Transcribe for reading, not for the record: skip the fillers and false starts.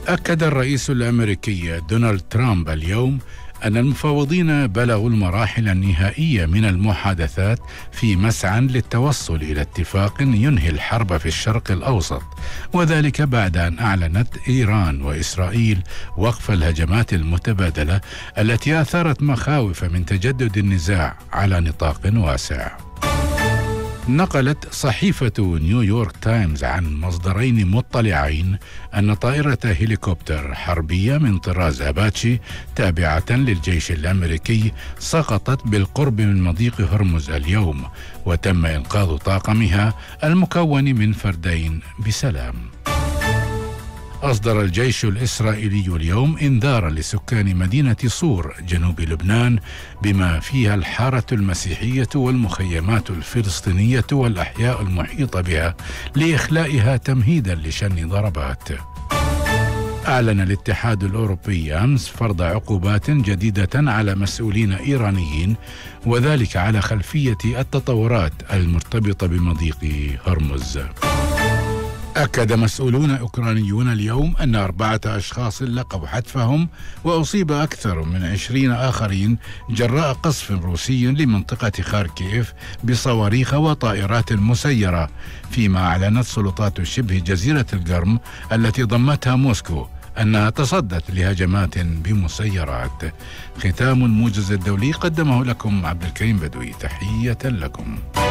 أكد الرئيس الأمريكي دونالد ترامب اليوم أن المفاوضين بلغوا المراحل النهائية من المحادثات في مسعى للتوصل إلى اتفاق ينهي الحرب في الشرق الأوسط، وذلك بعد أن أعلنت إيران وإسرائيل وقف الهجمات المتبادلة التي أثارت مخاوف من تجدد النزاع على نطاق واسع. نقلت صحيفة نيويورك تايمز عن مصدرين مطلعين أن طائرة هليكوبتر حربية من طراز أباتشي تابعة للجيش الأمريكي سقطت بالقرب من مضيق هرمز اليوم، وتم إنقاذ طاقمها المكون من فردين بسلام. أصدر الجيش الإسرائيلي اليوم إنذارا لسكان مدينة صور جنوب لبنان بما فيها الحارة المسيحية والمخيمات الفلسطينية والأحياء المحيطة بها لإخلائها تمهيدا لشن ضربات. أعلن الاتحاد الأوروبي أمس فرض عقوبات جديدة على مسؤولين إيرانيين، وذلك على خلفية التطورات المرتبطة بمضيق هرمز. أكد مسؤولون أوكرانيون اليوم أن 4 أشخاص لقوا حتفهم وأصيب أكثر من 20 آخرين جراء قصف روسي لمنطقة خاركيف بصواريخ وطائرات مسيرة، فيما أعلنت سلطات شبه جزيرة القرم التي ضمتها موسكو أنها تصدت لهجمات بمسيرات. ختام الموجز الدولي قدمه لكم عبد الكريم بدوي، تحية لكم.